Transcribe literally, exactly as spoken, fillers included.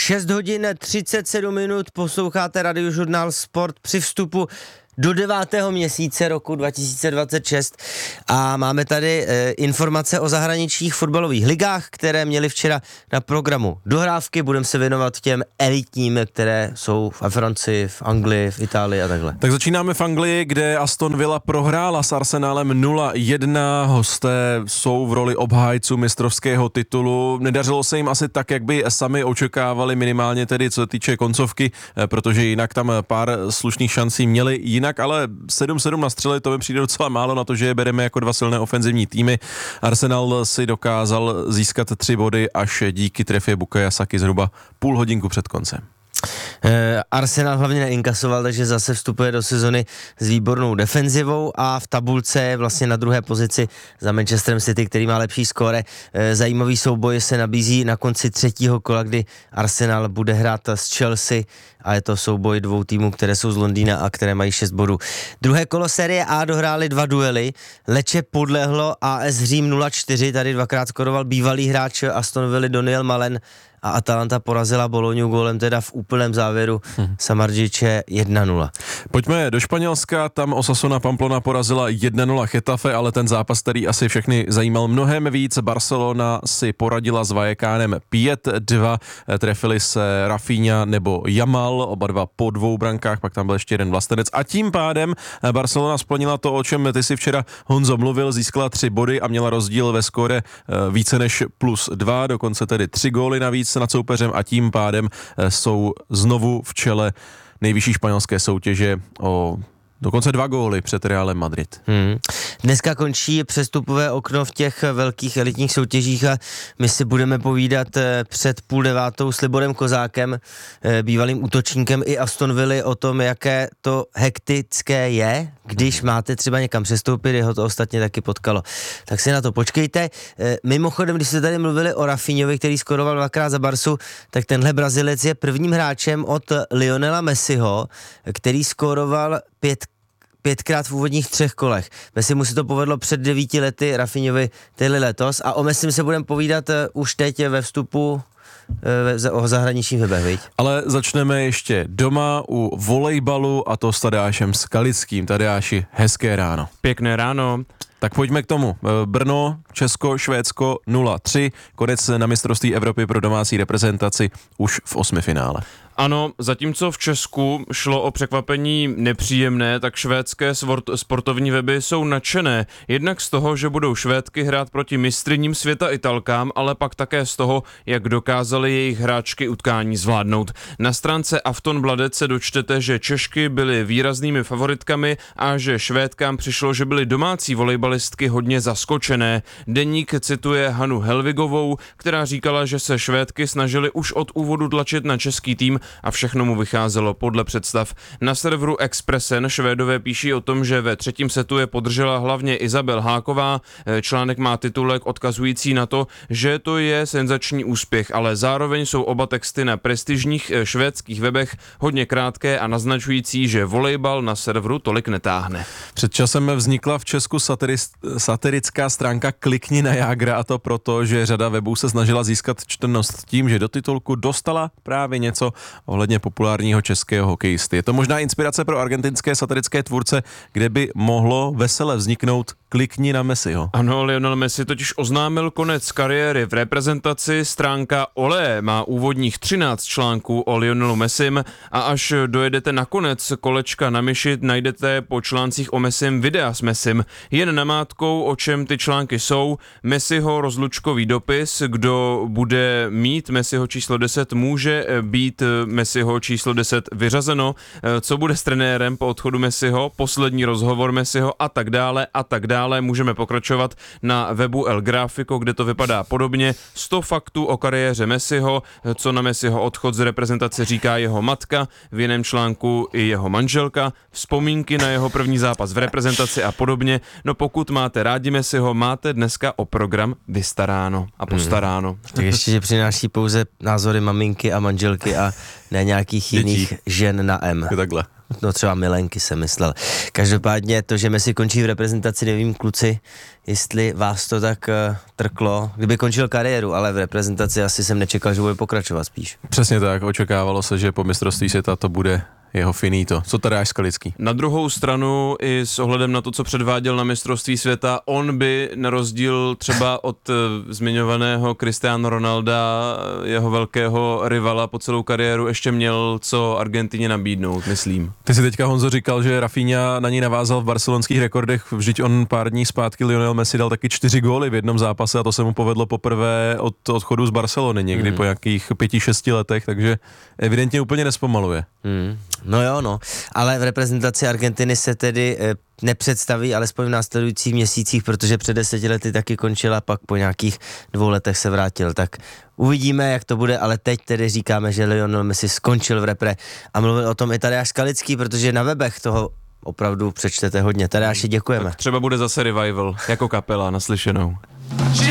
šest hodin třicet sedm minut, posloucháte Radiožurnál Sport při vstupu do devátého měsíce roku dva tisíce dvacet šest a máme tady e, informace o zahraničních fotbalových ligách, které měly včera na programu dohrávky. Budeme se věnovat těm elitním, které jsou v Francii, v Anglii, v Itálii a takhle. Tak začínáme v Anglii, kde Aston Villa prohrála s Arsenálem nula jedna. Hosté jsou v roli obhájců mistrovského titulu. Nedařilo se jim asi tak, jak by sami očekávali, minimálně tedy co se týče koncovky, protože jinak tam pár slušných šancí měli jinak. Ale sedm sedm na střely, to mi přijde docela málo na to, že je bereme jako dva silné ofenzivní týmy. Arsenal si dokázal získat tři body až díky trefě Bukayo Saki zhruba půl hodinku před koncem. Eh, Arsenal hlavně neinkasoval, takže zase vstupuje do sezony s výbornou defenzivou a v tabulce je vlastně na druhé pozici za Manchesterem City, který má lepší skóre. Eh, zajímavý souboj se nabízí na konci třetího kola, kdy Arsenal bude hrát s Chelsea a je to souboj dvou týmů, které jsou z Londýna a které mají šest bodů. Druhé kolo série A dohráli dva duely. Leče podlehlo A S Řím nula čtyři, tady dvakrát skoroval bývalý hráč Aston Villa Daniel Malen a Atalanta porazila Bolognu gólem teda v úplném závěru hmm. Samardžiče jedna nula. Pojďme do Španělska, tam Osasuna Pamplona porazila jedna nula Getafe, ale ten zápas, který asi všechny zajímal mnohem víc. Barcelona si poradila s Vallecánem pět dva, trefili se Rafinha nebo Jamal, oba dva po dvou brankách, pak tam byl ještě jeden vlastenec a tím pádem Barcelona splnila to, o čem ty si včera, Honzo, mluvil, získala tři body a měla rozdíl ve skóre více než plus dva, dokonce tedy tři góly navíc nad soupeřem a tím pádem jsou znovu v čele nejvyšší španělské soutěže o dokonce dva góly před Realem Madrid. Hmm. Dneska končí přestupové okno v těch velkých elitních soutěžích a my si budeme povídat před půl devátou s Liborem Kozákem, bývalým útočníkem i Aston Villa, o tom, jaké to hektické je, když máte třeba někam přestoupit, jeho to ostatně taky potkalo. Tak si na to počkejte. Mimochodem, když jste tady mluvili o Rafinhovi, který skoroval dvakrát za Barsu, tak tenhle Brazilec je prvním hráčem od Lionela Messiho, který skoroval pět pětkrát v úvodních třech kolech. Messi mu si to povedlo před devíti lety, Rafinhovi tedy letos a o Messim se budeme povídat uh, už teď ve vstupu uh, o zahraničních webech, viď? Ale začneme ještě doma u volejbalu a to s Tadeášem Skalickým. Tadeáši, hezké ráno. Pěkné ráno. Tak pojďme k tomu. Brno, Česko, Švédsko nula tři, konec na mistrovství Evropy pro domácí reprezentaci už v osmifinále. Ano, zatímco v Česku šlo o překvapení nepříjemné, tak švédské sportovní weby jsou nadšené. Jednak z toho, že budou Švédky hrát proti mistryním světa Italkám, ale pak také z toho, jak dokázali jejich hráčky utkání zvládnout. Na stránce Aftonbladet se dočtete, že Češky byly výraznými favoritkami a že Švédkám přišlo, že byly domácí volejbalistky hodně zaskočené. Deník cituje Hanu Helvigovou, která říkala, že se Švédky snažily už od úvodu tlačit na český tým a všechno mu vycházelo podle představ. Na serveru Expressen Švédové píší o tom, že ve třetím setu je podržela hlavně Izabel Háková. Článek má titulek odkazující na to, že to je senzační úspěch, ale zároveň jsou oba texty na prestižních švédských webech hodně krátké a naznačující, že volejbal na serveru tolik netáhne. Před časem vznikla v Česku satirist, satirická stránka Klikni na Jágra, a to proto, že řada webů se snažila získat čtenost tím, že do titulku dostala právě něco ohledně populárního českého hokejisty. Je to možná inspirace pro argentinské satirické tvůrce, kde by mohlo vesele vzniknout Klikni na Messiho. Ano, Lionel Messi totiž oznámil konec kariéry v reprezentaci. Stránka Olé má úvodních třináct článků o Lionelu Messim a až dojedete na konec kolečka na myši, najdete po článcích o Messim videa s Messim. Jen namátkou, o čem ty články jsou: Messiho rozlučkový dopis, kdo bude mít Messiho číslo deset, může být Messiho číslo deset vyřazeno, co bude s trenérem po odchodu Messiho, poslední rozhovor Messiho a tak dále a tak dále. Můžeme pokračovat na webu El Gráfico, kde to vypadá podobně. sto faktů o kariéře Messiho, co na Messiho odchod z reprezentace říká jeho matka, v jiném článku i jeho manželka, vzpomínky na jeho první zápas v reprezentaci a podobně. No pokud máte rádi Messiho, máte dneska o program vystaráno a postaráno. Hmm. Tak ještě, že přináší pouze názory maminky a manželky a ne nějakých jiných žen na M. Takhle. No třeba milenky jsem myslel. Každopádně to, že Messi končí v reprezentaci, nevím kluci, jestli vás to tak uh, trklo, kdyby končil kariéru, ale v reprezentaci asi jsem nečekal, že bude pokračovat spíš. Přesně tak, očekávalo se, že po mistrovství světa to bude jeho finito. Co tady až Skalický? Na druhou stranu i s ohledem na to, co předváděl na mistrovství světa, on by na rozdíl třeba od uh, zmiňovaného Cristiano Ronalda, jeho velkého rivala po celou kariéru, ještě měl co Argentině nabídnout, myslím. Ty si teďka, Honzo, říkal, že Rafinha na ní navázal v barcelonských rekordech, vždyť on pár dní zpátky Lionel Messi dal taky čtyři góly v jednom zápase a to se mu povedlo poprvé od odchodu z Barcelony, někdy hmm. po nějakých pěti, šesti letech, takže evidentně úplně nespomaluje. Hmm. No jo, no, ale v reprezentaci Argentiny se tedy e, nepředstaví alespoň v následujících měsících, protože před deseti lety taky končil a pak po nějakých dvou letech se vrátil, tak uvidíme, jak to bude, ale teď tedy říkáme, že Lionel Messi skončil v repre a mluvil o tom i Tadeáš Skalický, protože na webech toho opravdu přečtete hodně. Tadeáši, děkujeme. Tak třeba bude zase revival, jako kapela, naslyšenou.